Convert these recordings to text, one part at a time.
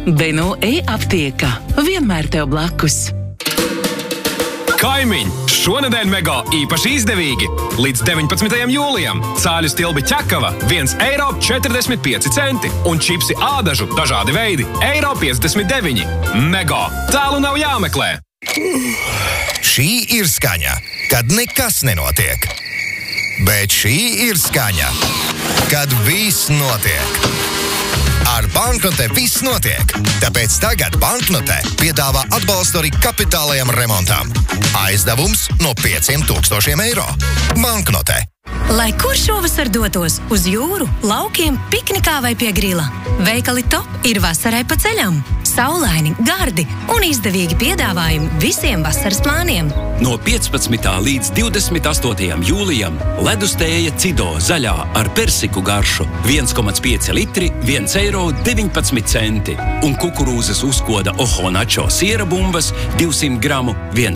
Beno e-aptieka. Vienmēr tev blakus. Kaimiņ! Šonedēļ Mega īpaši izdevīgi. Līdz 19. jūlijam cāļu stilbi ķekava 1,45 eiro un čipsi ādažu dažādi veidi €1,59. Mega! Tālu nav jāmeklē! Šī ir skaņa, kad nekas nenotiek. Bet šī ir skaņa, kad viss notiek. Ar Banknote viss notiek, tāpēc tagad Banknote piedāvā atbalstu arī kapitālajam remontam. Aizdevums no €5,000. Banknote. Lai kur šovasar dotos uz jūru, laukiem, piknikā vai pie grila, veikali Top ir vasarai pa ceļam. Saulaini, gardi un izdevīgi piedāvājumi visiem vasaras plāniem. No 15. līdz 28. jūlijam ledustēja Cido zaļā ar persiku garšu 1,5 litri, €1,19. Un kukurūzas uzkoda Oho Nacho siera bumbas 200 gramu,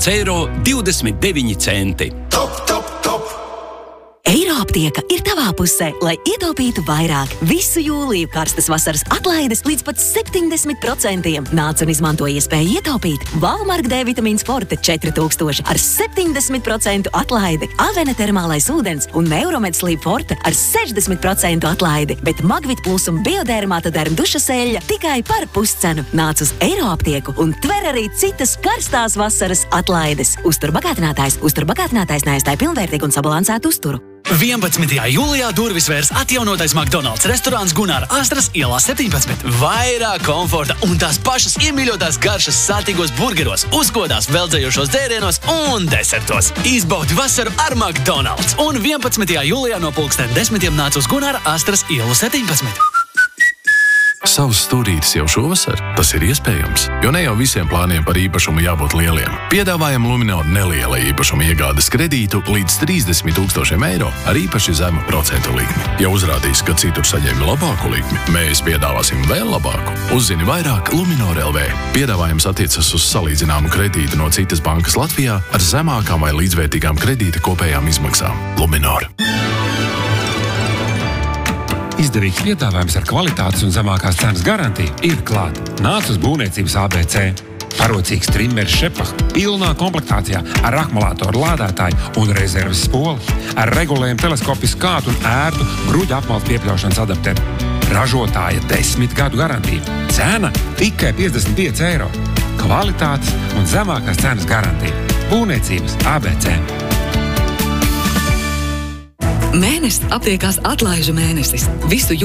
€1,29. Top, top, top! Eiroaptieka ir tavā pusē, lai ietaupītu vairāk. Visu jūliju karstas vasaras atlaides līdz pat 70%. Nāc un izmanto iespēju ietaupīt. Valmark D vitamīns Forte 4000 ar 70% atlaidi, Avena termālais ūdens un Neuromed Sleep Forte ar 60% atlaidi, bet Magvit Plus un Biodermata derm dušas eļļa tikai par puscenu. Nāc uz Eiroaptieku un tver arī citas karstās vasaras atlaides. Uzturbagātinātājs neaizstāja pilnvērtīgu un sabalansētu uzturu. 11. jūlijā durvis vērs atjaunotais McDonald's restorāns Gunāra Astras ielā 17. Vairāk komforta un tās pašas iemīļotās garšas sātīgos burgeros, uzkodās veldzējošos dzērienos un desertos. Izbaudi vasaru ar McDonald's. Un 11. jūlijā no 10:00 nāc uz Gunāra Astras ielu 17. Savs stūrītis jau šovasar? Tas ir iespējams, jo ne jau visiem plāniem par īpašumu jābūt lieliem. Piedāvājam Luminor neliela īpašuma iegādes kredītu līdz €30,000 ar īpaši zemu procentu likmi. Ja uzrādīs, ka citur saņēmi labāku likmi, mēs piedāvāsim vēl labāku. Uzzini vairāk Luminor LV. Piedāvājums attiecas uz salīdzināmu kredītu no citas bankas Latvijā ar zemākām vai līdzvērtīgām kredīta kopējām izmaksām. Luminor. Izdevīgs piedāvājums ar kvalitātes un zemākās cenas garantiju ir klāt. Nāc uz būvniecības ABC. Parocīgs trimmers Šepach pilnā komplektācijā ar akumulātoru lādētāju un rezerves spoli, ar regulējumu teleskopisku kātu un ērtu bruģa apmales piepļaušanas adapteru. Ražotāja 10 gadu garantija. Cena tikai €55. Kvalitātes un zemākās cenas garantija. Būvniecības ABC. Mēnesis aptiekās atlaižu mēnesis. Visu